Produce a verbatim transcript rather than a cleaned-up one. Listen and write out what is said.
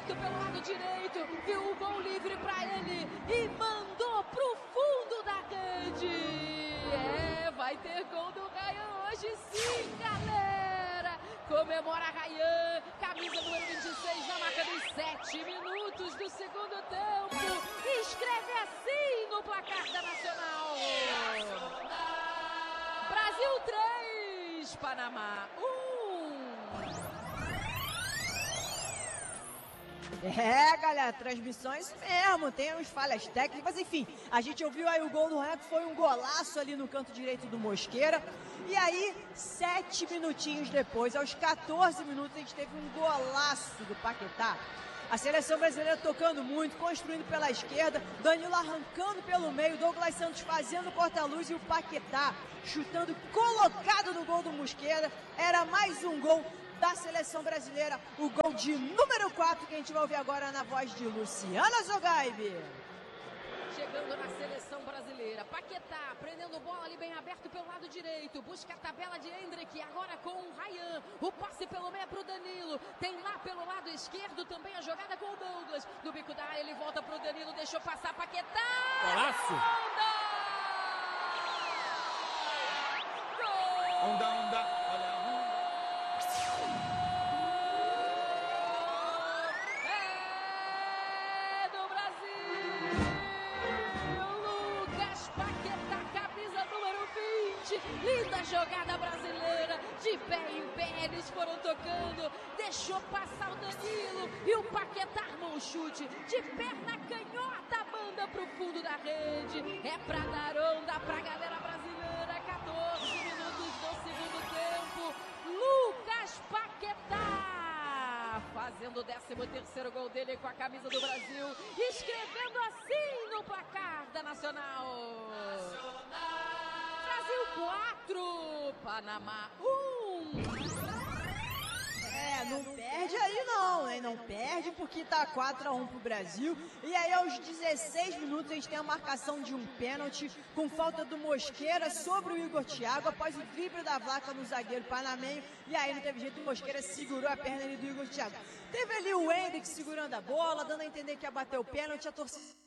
aberto pelo lado direito, viu o gol livre para ele e mandou pro fundo da rede. É, vai ter gol do Ryan hoje sim, galera. Comemora Ryan, camisa número vinte e seis na marca dos sete minutos do segundo tempo. Escreve assim no placar da Nacional. Brasil três, Panamá um. É, galera, transmissão é isso mesmo, tem uns falhas técnicas, enfim, a gente ouviu aí o gol do Ryan, que foi um golaço ali no canto direito do Mosqueira, e aí, sete minutinhos depois, aos quatorze minutos, a gente teve um golaço do Paquetá. A seleção brasileira tocando muito, construindo pela esquerda, Danilo arrancando pelo meio, Douglas Santos fazendo corta-luz e o Paquetá chutando colocado no gol do Mosqueira. Era mais um gol da seleção brasileira, o gol de número quatro que a gente vai ouvir agora na voz de Luciana Zogaibe. Chegando na seleção brasileira, Paquetá prendendo bola ali bem aberto pelo lado direito, busca a tabela de Hendrick, agora com o Ryan, o passe pelo meio pro Danilo, tem lá pelo lado esquerdo também a jogada com o Douglas, no bico da área ele volta pro Danilo, deixou passar Paquetá! Golaço! Gol! Onda, onda, olha a onda. É do Brasil! Lucas Paquetá, camisa número vinte, linda jogada brasileira, de pé em pé eles foram tocando, deixou passar o Danilo e o Paquetá armou um chute, de perna canhota, manda pro fundo da rede, é pra dar onda pra galera brasileira, quatorze minutos do segundo tempo, Lucas Paquetá fazendo o décimo terceiro gol dele com a camisa do Brasil, escrevendo assim no placar da Nacional. Brasil quatro, Panamá um. É, não perde aí não, hein? Não perde porque tá quatro a um pro Brasil. E aí aos dezesseis minutos a gente tem a marcação de um pênalti com falta do Mosqueira sobre o Igor Thiago após o drible da Vaca no zagueiro panamenho. E aí não teve jeito, o Mosqueira segurou a perna ali do Igor Thiago. Teve ali o Hendrick segurando a bola, dando a entender que ia bater o pênalti, a torcida